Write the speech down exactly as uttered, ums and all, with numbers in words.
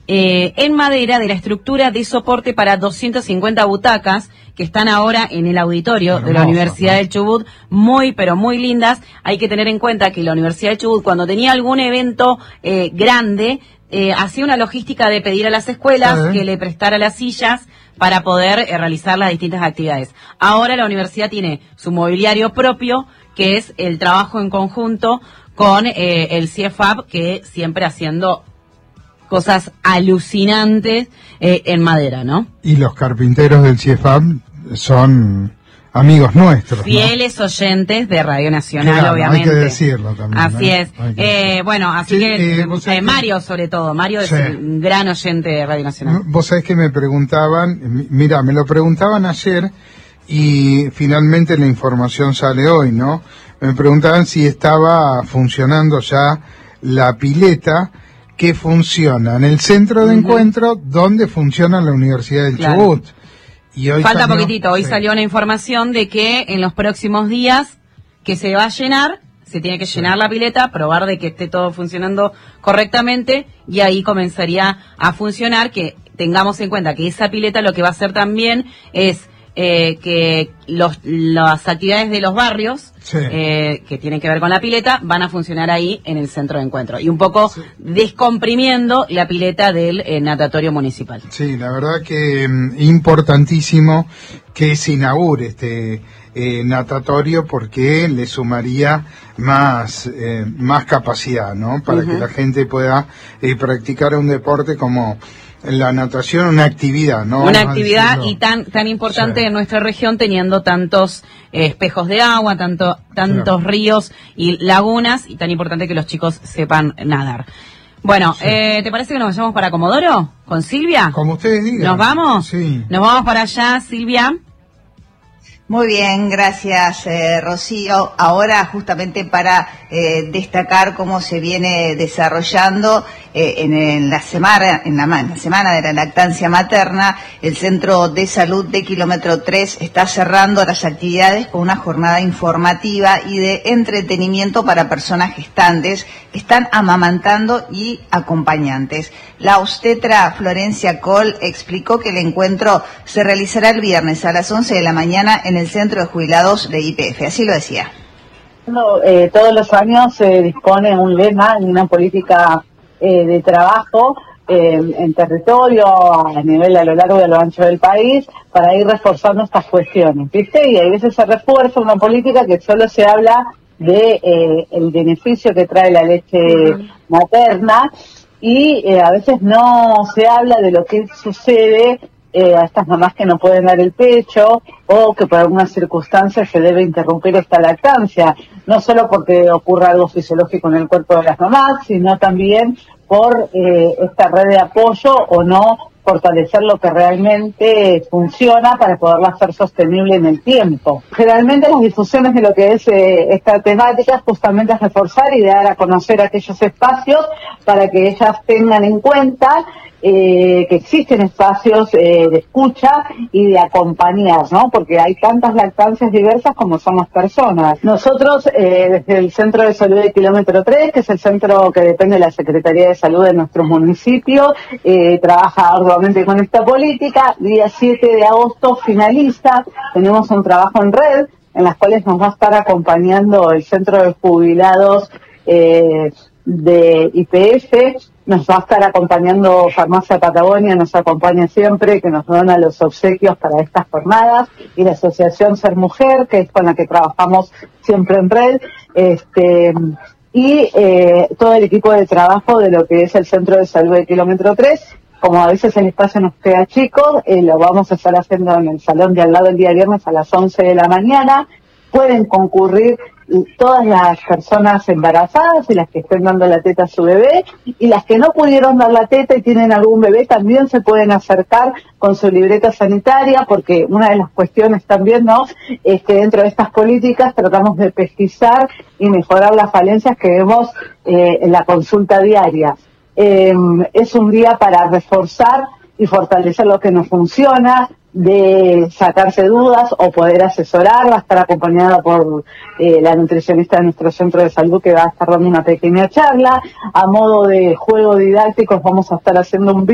eh, en madera de la estructura de soporte para doscientas cincuenta butacas que están ahora en el auditorio Hermoso, de la Universidad ¿no? del Chubut, muy pero muy lindas. Hay que tener en cuenta que la Universidad del Chubut, cuando tenía algún evento eh, grande, eh, hacía una logística de pedir a las escuelas ¿Eh? que le prestara las sillas para poder eh, realizar las distintas actividades. Ahora la universidad tiene su mobiliario propio, que es el trabajo en conjunto con eh, el C I E F A P, que siempre haciendo cosas alucinantes eh, en madera, ¿no? Y los carpinteros del C I E F A P son amigos nuestros, fieles ¿no? oyentes de Radio Nacional, claro, obviamente. Hay que decirlo también. Así ¿no? es. Eh, bueno, así sí, que, eh, eh, Mario sobre todo, Mario sí. es un gran oyente de Radio Nacional. Vos sabés que me preguntaban, mira, me lo preguntaban ayer y finalmente la información sale hoy, ¿no? Me preguntaban si estaba funcionando ya la pileta que funciona en el centro de uh-huh. encuentro donde funciona la Universidad del claro. Chubut. Y hoy Falta salió, poquitito, hoy sí. salió una información de que en los próximos días que se va a llenar, se tiene que llenar sí. la pileta, probar de que esté todo funcionando correctamente y ahí comenzaría a funcionar, que tengamos en cuenta que esa pileta lo que va a hacer también es eh, que los, las actividades de los barrios sí. eh, que tienen que ver con la pileta van a funcionar ahí en el centro de encuentro y un poco sí. descomprimiendo la pileta del eh, natatorio municipal. Sí, la verdad que mm, importantísimo que se inaugure este eh, natatorio porque le sumaría más eh, más capacidad, ¿no? Para uh-huh. que la gente pueda eh, practicar un deporte como la natación, una actividad, ¿no? Una actividad y tan tan importante sí. en nuestra región, teniendo tantos eh, espejos de agua, tanto tantos claro. ríos y lagunas, y tan importante que los chicos sepan nadar. Bueno, sí. eh, ¿te parece que nos vayamos para Comodoro con Silvia? Como ustedes digan. ¿Nos vamos? Sí. Nos vamos para allá, Silvia. Muy bien, gracias eh, Rocío. Ahora justamente para eh, destacar cómo se viene desarrollando eh, en, en, la semana, en, la, en la semana de la lactancia materna, el Centro de Salud de Kilómetro tres está cerrando las actividades con una jornada informativa y de entretenimiento para personas gestantes que están amamantando y acompañantes. La obstetra Florencia Col explicó que el encuentro se realizará el viernes a las once de la mañana en el Centro de Jubilados de I P F, así lo decía. Eh, todos los años se dispone un lema, una política eh, de trabajo eh, en territorio, a nivel a lo largo y a lo ancho del país, para ir reforzando estas cuestiones, ¿viste? Y a veces se refuerza una política que solo se habla de eh, el beneficio que trae la leche uh-huh. materna y eh, a veces no se habla de lo que sucede Eh, a estas mamás que no pueden dar el pecho o que por algunas circunstancias se debe interrumpir esta lactancia, no solo porque ocurra algo fisiológico en el cuerpo de las mamás, sino también por eh, esta red de apoyo o no fortalecer lo que realmente funciona para poderla hacer sostenible en el tiempo. Generalmente las difusiones de lo que es eh, esta temática justamente es reforzar y dar a conocer aquellos espacios para que ellas tengan en cuenta Eh, que existen espacios eh, de escucha y de acompañar, ¿no? Porque hay tantas lactancias diversas como somos personas. Nosotros, eh, desde el Centro de Salud de Kilómetro tres, que es el centro que depende de la Secretaría de Salud de nuestro municipio, eh, trabaja arduamente con esta política. Día siete de agosto finaliza, tenemos un trabajo en red, en las cuales nos va a estar acompañando el Centro de Jubilados eh, de I P F, nos va a estar acompañando Farmacia Patagonia, nos acompaña siempre, que nos dona los obsequios para estas jornadas, y la Asociación Ser Mujer, que es con la que trabajamos siempre en red, este y eh, todo el equipo de trabajo de lo que es el Centro de Salud de Kilómetro tres. Como a veces el espacio nos queda chico, eh, lo vamos a estar haciendo en el salón de al lado el día viernes a las once de la mañana. Pueden concurrir todas las personas embarazadas y las que estén dando la teta a su bebé, y las que no pudieron dar la teta y tienen algún bebé también se pueden acercar con su libreta sanitaria, porque una de las cuestiones también, ¿no?, es que dentro de estas políticas tratamos de pesquisar y mejorar las falencias que vemos eh, en la consulta diaria. Eh, es un día para reforzar y fortalecer lo que no funciona, de sacarse dudas o poder asesorar. Va a estar acompañada por eh, la nutricionista de nuestro centro de salud, que va a estar dando una pequeña charla. A modo de juego didáctico vamos a estar haciendo un